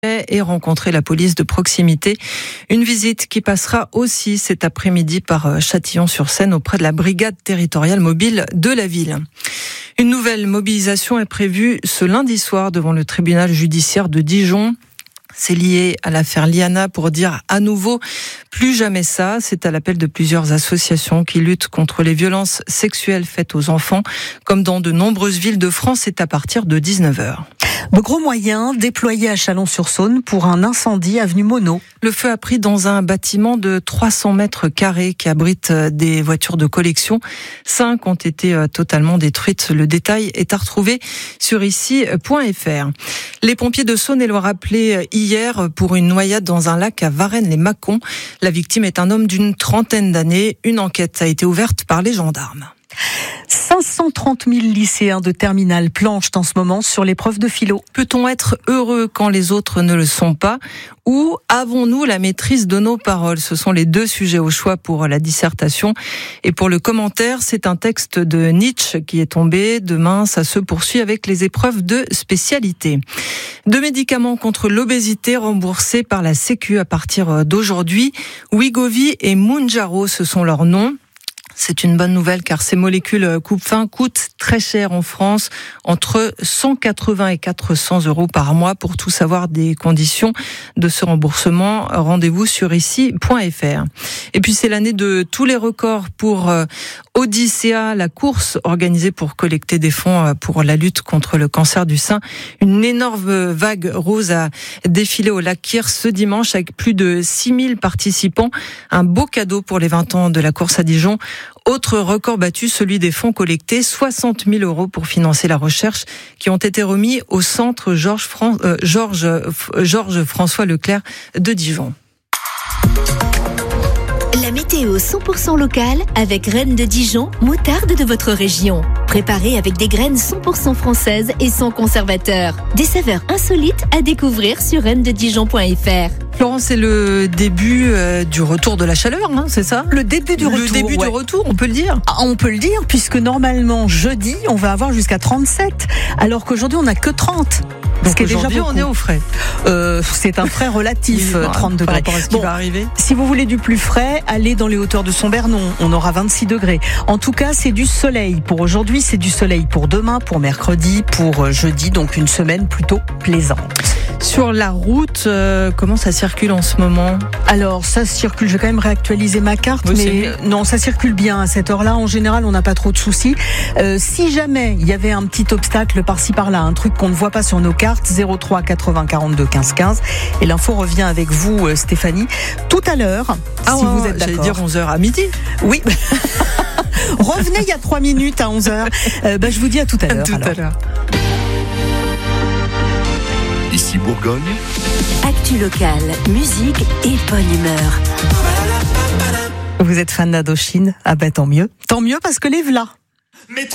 et rencontrer la police de proximité. Une visite qui passera aussi cet après-midi par Châtillon-sur-Seine auprès de la brigade territoriale mobile de la ville. Une nouvelle mobilisation est prévue ce lundi soir devant le tribunal judiciaire de Dijon. C'est lié à l'affaire Liana pour dire à nouveau plus jamais ça. C'est à l'appel de plusieurs associations qui luttent contre les violences sexuelles faites aux enfants, comme dans de nombreuses villes de France. C'est à partir de 19h. De gros moyens déployés à Chalon-sur-Saône pour un incendie avenue Monod. Le feu a pris dans un bâtiment de 300 mètres carrés qui abrite des voitures de collection. 5 ont été totalement détruites. Le détail est à retrouver sur ici.fr. Les pompiers de Saône-et-Loire appelés hier pour une noyade dans un lac à Varennes-les-Mâcons. La victime est un homme d'une trentaine d'années. Une enquête a été ouverte par les gendarmes. 530 000 lycéens de terminale planchent en ce moment sur l'épreuve de philo. Peut-on être heureux quand les autres ne le sont pas ? Ou avons-nous la maîtrise de nos paroles ? Ce sont les deux sujets au choix pour la dissertation. Et pour le commentaire, c'est un texte de Nietzsche qui est tombé. Demain, ça se poursuit avec les épreuves de spécialité. 2 médicaments contre l'obésité remboursés par la Sécu à partir d'aujourd'hui. Wegovy et Mounjaro, ce sont leurs noms. C'est une bonne nouvelle car ces molécules coupe-faim coûtent très cher en France, entre 180 et 400 euros par mois. Pour tout savoir des conditions de ce remboursement, rendez-vous sur ici.fr. Et puis c'est l'année de tous les records pour Odyssea, la course organisée pour collecter des fonds pour la lutte contre le cancer du sein. Une énorme vague rose a défilé au lac Kyr ce dimanche avec plus de 6000 participants. Un beau cadeau pour les 20 ans de la course à Dijon. Autre record battu, celui des fonds collectés, 60 000 euros pour financer la recherche, qui ont été remis au centre Georges François Leclerc de Dijon. La météo 100% locale avec Reine de Dijon, moutarde de votre région. Préparée avec des graines 100% françaises et sans conservateur. Des saveurs insolites à découvrir sur rennesdedijon.fr. Florence, c'est le début du retour de la chaleur, hein, c'est ça ? Le début du retour. Le début du retour, on peut le dire. On peut le dire, puisque normalement, jeudi, on va avoir jusqu'à 37, alors qu'aujourd'hui, on n'a que 30. Donc aujourd'hui, on est au frais. C'est un frais relatif, oui, 30 degrés. Par rapport à ce qui va arriver. Si vous voulez du plus frais, allez dans les hauteurs de Sombernon. On aura 26 degrés. En tout cas, c'est du soleil pour aujourd'hui, c'est du soleil pour demain, pour mercredi, pour jeudi. Donc une semaine plutôt plaisante. Sur la route, comment ça circule en ce moment ? Alors, ça circule, je vais quand même réactualiser ma carte, oui, mais non, ça circule bien à cette heure-là. En général, on n'a pas trop de soucis. Si jamais il y avait un petit obstacle par-ci par-là, un truc qu'on ne voit pas sur nos cartes, 03 80 42 15 15. Et l'info revient avec vous, Stéphanie, tout à l'heure, si vous êtes d'accord. J'allais dire 11h à midi. Oui. Revenez il y a 3 minutes à 11h. Je vous dis à tout à l'heure. Tout à l'heure. Ici Bourgogne. Actu locale, musique et bonne humeur. Vous êtes fan d'Indochine ? Ah ben tant mieux. Tant mieux parce que les v'là.